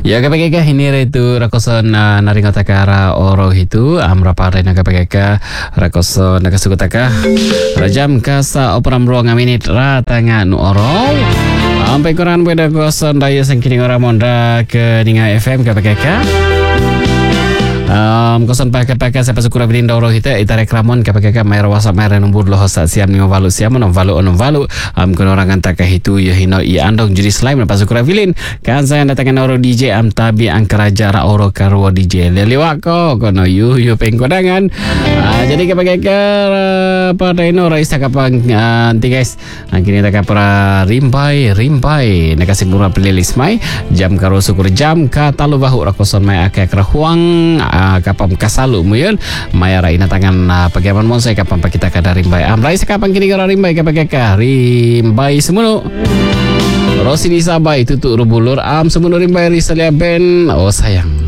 Ya kapag hinira itu rakoson naringataka oro itu amra pare na kapag rakoson nakasugutaka rajam kasa operam ruang minit ratanga nu oro sampai koran beda koson daya sangkini ora monda ke ninga FM kapag koson pakai saya pasukura bilinda oro hita itare kramon kapag mayar wasa mayar nombor loh sa siam ni valu siam non valu kono orang antaka hitu ya hino I andong judi slime pasukura bilin kan saya datangkan oro DJ tabi angkaraja ra oro karwo DJ leliwako kono yu pengkodangan jadi kapag pada ino ra isa kapang anti guys kini taka para rimpai nakasih murah playlist mai jam karo syukur jam ka talu bahu rakoson mai akak rahuang kapam kasalu muyun mayara ina tangan pagaman mon saya kapam kita kada rimbai amrai sekapang kini karo rimbai kapag rimbai semuno Rosini sabai tutuk rubulur semuno rimbai risalia ben oh sayang